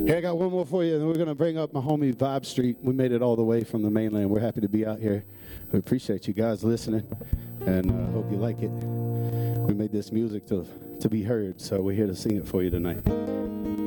Hey, I got one more for you, and we're going to bring up my homie Vibe Street. We made it all the way from the mainland. We're happy to be out here. We appreciate you guys listening, and hope you like it. We made this music to be heard, so we're here to sing it for you tonight.